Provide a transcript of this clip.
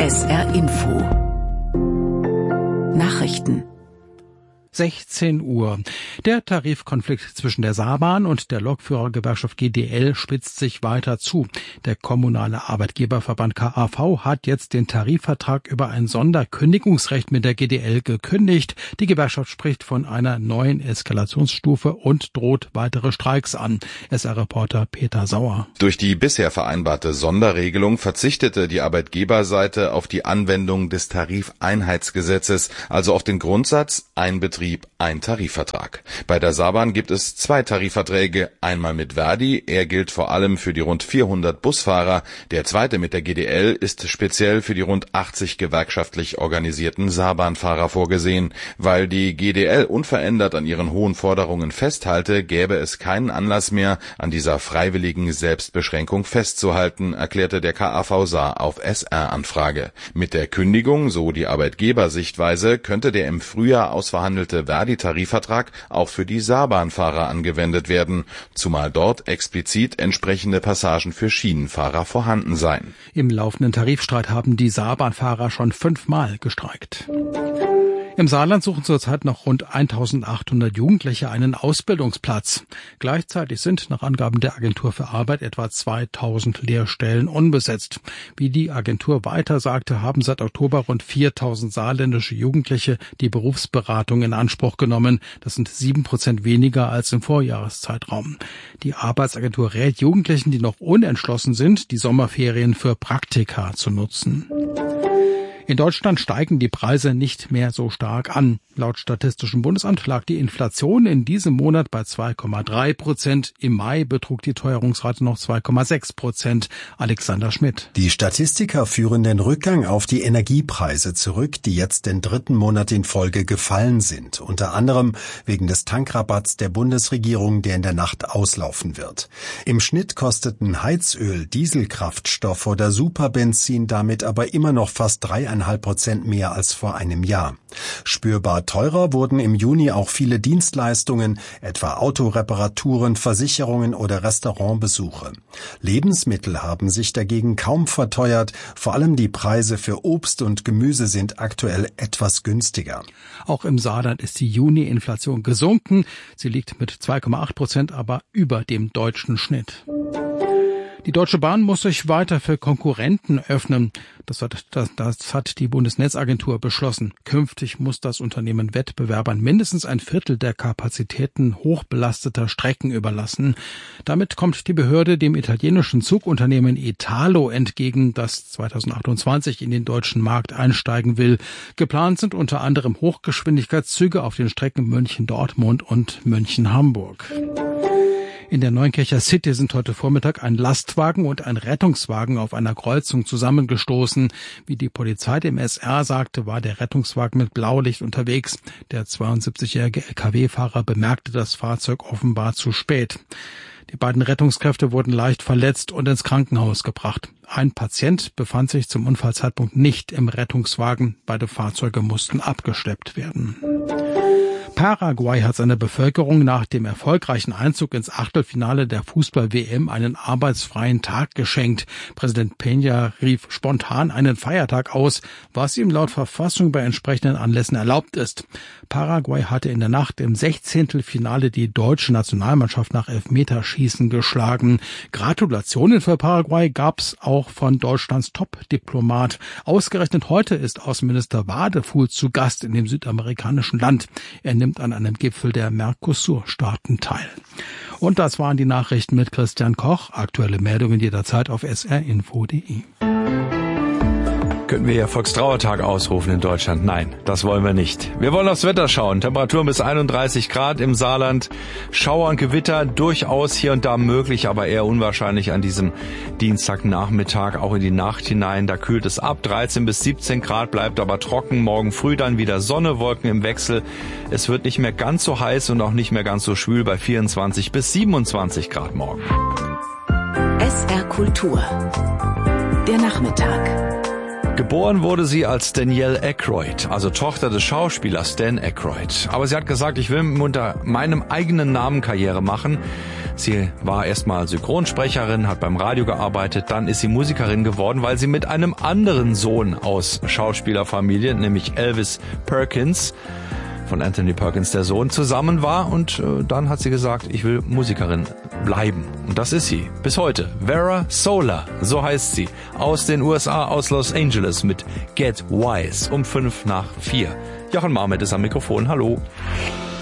SR Info Nachrichten 16 Uhr. Der Tarifkonflikt zwischen der Saarbahn und der Lokführergewerkschaft GDL spitzt sich weiter zu. Der kommunale Arbeitgeberverband KAV hat jetzt den Tarifvertrag über ein Sonderkündigungsrecht mit der GDL gekündigt. Die Gewerkschaft spricht von einer neuen Eskalationsstufe und droht weitere Streiks an. SR-Reporter Peter Sauer. Durch die bisher vereinbarte Sonderregelung verzichtete die Arbeitgeberseite auf die Anwendung des Tarifeinheitsgesetzes, also auf den Grundsatz ein Betrieb, ein Tarifvertrag. Bei der Saarbahn gibt es 2 Tarifverträge, einmal mit Verdi, er gilt vor allem für die rund 400 Busfahrer, der zweite mit der GDL ist speziell für die rund 80 gewerkschaftlich organisierten Saarbahnfahrer vorgesehen. Weil die GDL unverändert an ihren hohen Forderungen festhalte, gäbe es keinen Anlass mehr, an dieser freiwilligen Selbstbeschränkung festzuhalten, erklärte der KAV Saar auf SR-Anfrage. Mit der Kündigung, so die Arbeitgebersichtweise, könnte der im Frühjahr ausverhandelte Verdi-Tarifvertrag auch für die Saarbahnfahrer angewendet werden, zumal dort explizit entsprechende Passagen für Schienenfahrer vorhanden seien. Im laufenden Tarifstreit haben die Saarbahnfahrer schon 5-mal gestreikt. Im Saarland suchen zurzeit noch rund 1800 Jugendliche einen Ausbildungsplatz. Gleichzeitig sind nach Angaben der Agentur für Arbeit etwa 2000 Lehrstellen unbesetzt. Wie die Agentur weiter sagte, haben seit Oktober rund 4000 saarländische Jugendliche die Berufsberatung in Anspruch genommen. Das sind 7% weniger als im Vorjahreszeitraum. Die Arbeitsagentur rät Jugendlichen, die noch unentschlossen sind, die Sommerferien für Praktika zu nutzen. In Deutschland steigen die Preise nicht mehr so stark an. Laut Statistischem Bundesamt lag die Inflation in diesem Monat bei 2,3%. Im Mai betrug die Teuerungsrate noch 2,6%. Alexander Schmidt. Die Statistiker führen den Rückgang auf die Energiepreise zurück, die jetzt den 3. Monat in Folge gefallen sind. Unter anderem wegen des Tankrabatts der Bundesregierung, der in der Nacht auslaufen wird. Im Schnitt kosteten Heizöl, Dieselkraftstoff oder Superbenzin damit aber immer noch fast 3,5% mehr als vor einem Jahr. Spürbar teurer wurden im Juni auch viele Dienstleistungen, etwa Autoreparaturen, Versicherungen oder Restaurantbesuche. Lebensmittel haben sich dagegen kaum verteuert, vor allem die Preise für Obst und Gemüse sind aktuell etwas günstiger. Auch im Saarland ist die Juni-Inflation gesunken. Sie liegt mit 2,8% aber über dem deutschen Schnitt. Die Deutsche Bahn muss sich weiter für Konkurrenten öffnen. Das hat die Bundesnetzagentur beschlossen. Künftig muss das Unternehmen Wettbewerbern mindestens ein Viertel der Kapazitäten hochbelasteter Strecken überlassen. Damit kommt die Behörde dem italienischen Zugunternehmen Italo entgegen, das 2028 in den deutschen Markt einsteigen will. Geplant sind unter anderem Hochgeschwindigkeitszüge auf den Strecken München-Dortmund und München-Hamburg. In der Neunkircher City sind heute Vormittag ein Lastwagen und ein Rettungswagen auf einer Kreuzung zusammengestoßen. Wie die Polizei dem SR sagte, war der Rettungswagen mit Blaulicht unterwegs. Der 72-jährige LKW-Fahrer bemerkte das Fahrzeug offenbar zu spät. Die beiden Rettungskräfte wurden leicht verletzt und ins Krankenhaus gebracht. Ein Patient befand sich zum Unfallzeitpunkt nicht im Rettungswagen. Beide Fahrzeuge mussten abgeschleppt werden. Paraguay hat seiner Bevölkerung nach dem erfolgreichen Einzug ins Achtelfinale der Fußball-WM einen arbeitsfreien Tag geschenkt. Präsident Peña rief spontan einen Feiertag aus, was ihm laut Verfassung bei entsprechenden Anlässen erlaubt ist. Paraguay hatte in der Nacht im 16. Finale die deutsche Nationalmannschaft nach Elfmeterschießen geschlagen. Gratulationen für Paraguay gab's auch von Deutschlands Top-Diplomat. Ausgerechnet heute ist Außenminister Wadefuhl zu Gast in dem südamerikanischen Land. Er nimmt an einem Gipfel der Mercosur-Staaten teil. Und das waren die Nachrichten mit Christian Koch. Aktuelle Meldungen jederzeit auf srinfo.de. Könnten wir ja Volkstrauertag ausrufen in Deutschland? Nein, das wollen wir nicht. Wir wollen aufs Wetter schauen. Temperaturen bis 31 Grad im Saarland. Schauer und Gewitter durchaus hier und da möglich, aber eher unwahrscheinlich an diesem Dienstagnachmittag, auch in die Nacht hinein. Da kühlt es ab. 13 bis 17 Grad, bleibt aber trocken. Morgen früh dann wieder Sonne, Wolken im Wechsel. Es wird nicht mehr ganz so heiß und auch nicht mehr ganz so schwül bei 24 bis 27 Grad morgen. SR Kultur. Der Nachmittag. Geboren wurde sie als Danielle Aykroyd, also Tochter des Schauspielers Dan Aykroyd. Aber sie hat gesagt, ich will unter meinem eigenen Namen Karriere machen. Sie war erstmal Synchronsprecherin, hat beim Radio gearbeitet, dann ist sie Musikerin geworden, weil sie mit einem anderen Sohn aus Schauspielerfamilie, nämlich Elvis Perkins, von Anthony Perkins, der Sohn, zusammen war und dann hat sie gesagt, ich will Musikerin bleiben. Und das ist sie. Bis heute. Vera Sola, so heißt sie. Aus den USA, aus Los Angeles mit Get Wise um 3:55. Jochen Marmet ist am Mikrofon. Hallo.